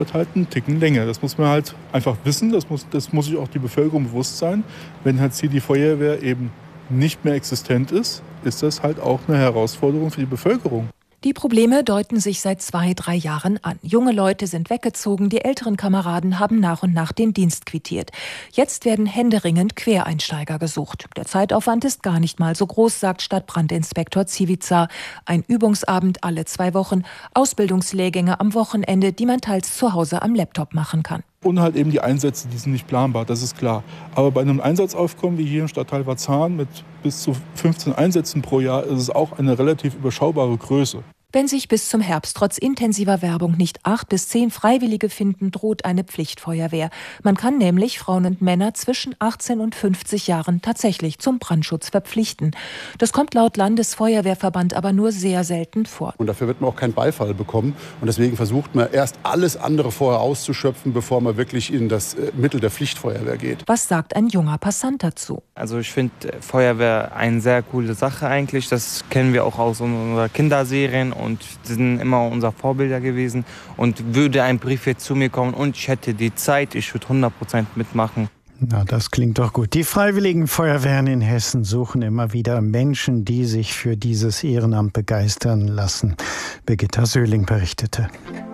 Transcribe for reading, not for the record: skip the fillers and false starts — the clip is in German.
Wird halt einen Ticken länger. Das muss man halt einfach wissen, das muss sich auch die Bevölkerung bewusst sein. Wenn halt hier die Feuerwehr eben nicht mehr existent ist, ist das halt auch eine Herausforderung für die Bevölkerung. Die Probleme deuten sich seit 2-3 Jahren an. Junge Leute sind weggezogen, die älteren Kameraden haben nach und nach den Dienst quittiert. Jetzt werden händeringend Quereinsteiger gesucht. Der Zeitaufwand ist gar nicht mal so groß, sagt Stadtbrandinspektor Zivica. Ein Übungsabend alle 2 Wochen, Ausbildungslehrgänge am Wochenende, die man teils zu Hause am Laptop machen kann. Und halt eben die Einsätze, die sind nicht planbar, das ist klar. Aber bei einem Einsatzaufkommen wie hier im Stadtteil Varzahn mit bis zu 15 Einsätzen pro Jahr ist es auch eine relativ überschaubare Größe. Wenn sich bis zum Herbst trotz intensiver Werbung nicht 8 bis 10 Freiwillige finden, droht eine Pflichtfeuerwehr. Man kann nämlich Frauen und Männer zwischen 18 und 50 Jahren tatsächlich zum Brandschutz verpflichten. Das kommt laut Landesfeuerwehrverband aber nur sehr selten vor. Und dafür wird man auch keinen Beifall bekommen. Und deswegen versucht man erst alles andere vorher auszuschöpfen, bevor man wirklich in das Mittel der Pflichtfeuerwehr geht. Was sagt ein junger Passant dazu? Also ich finde Feuerwehr eine sehr coole Sache eigentlich. Das kennen wir auch aus unserer Kinderserien. Und sie sind immer unser Vorbilder gewesen. Und würde ein Brief jetzt zu mir kommen und ich hätte die Zeit, ich würde 100% mitmachen. Na, das klingt doch gut. Die Freiwilligen Feuerwehren in Hessen suchen immer wieder Menschen, die sich für dieses Ehrenamt begeistern lassen. Birgitta Söhling berichtete.